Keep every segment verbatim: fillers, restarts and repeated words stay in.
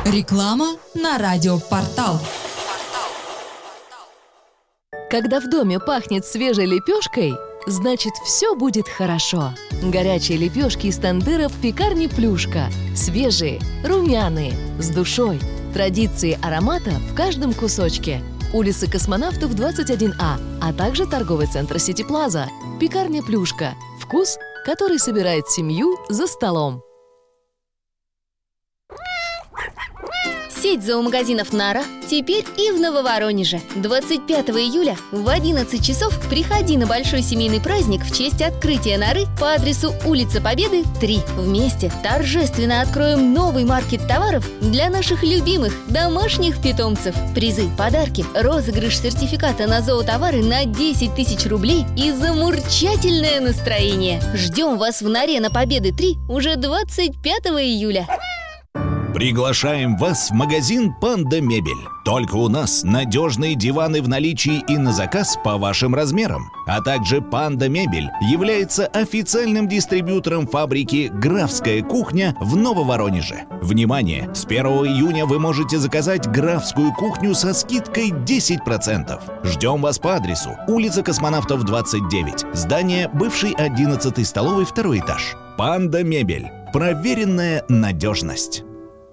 Реклама на радиопортал. Когда в доме пахнет свежей лепешкой, значит, все будет хорошо. Горячие лепешки из тандыра в пекарне «Плюшка». Свежие, румяные, с душой. Традиции аромата в каждом кусочке. Улица Космонавтов, двадцать один А, а также торговый центр «Сити Плаза». Пекарня «Плюшка». Вкус, который собирает семью за столом. Сеть зоомагазинов «Нара» теперь и в Нововоронеже. двадцать пятого июля в одиннадцать часов приходи на большой семейный праздник в честь открытия норы по адресу улица Победы, три. Вместе торжественно откроем новый маркет товаров для наших любимых домашних питомцев. Призы, подарки, розыгрыш сертификата на зоотовары на десять тысяч рублей и замурчательное настроение. Ждем вас в норе на Победы, три уже двадцать пятого июля. Приглашаем вас в магазин «Панда Мебель». Только у нас надежные диваны в наличии и на заказ по вашим размерам. А также «Панда Мебель» является официальным дистрибьютором фабрики «Графская кухня» в Нововоронеже. Внимание! С первого июня вы можете заказать «Графскую кухню» со скидкой десять процентов. Ждем вас по адресу улица Космонавтов, двадцать девять. Здание бывшей одиннадцатой столовой, второй этаж. «Панда Мебель». Проверенная надежность.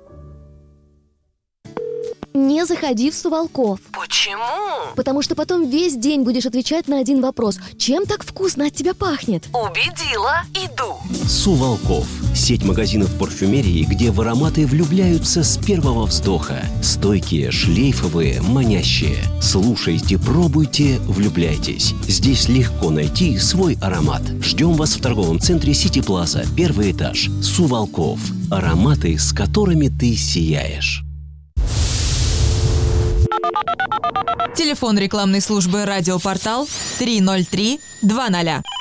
Не заходи в Суволков. Почему? Потому что потом весь день будешь отвечать на один вопрос. Чем так вкусно от тебя пахнет? Убедила, иду. Суволков. Сеть магазинов парфюмерии, где в ароматы влюбляются с первого вздоха. Стойкие, шлейфовые, манящие. Слушайте, пробуйте, влюбляйтесь. Здесь легко найти свой аромат. Ждем вас в торговом центре «Сити Плаза», первый этаж. Суволков. Ароматы, с которыми ты сияешь. Телефон рекламной службы «Радиопортал» три ноль три два ноль.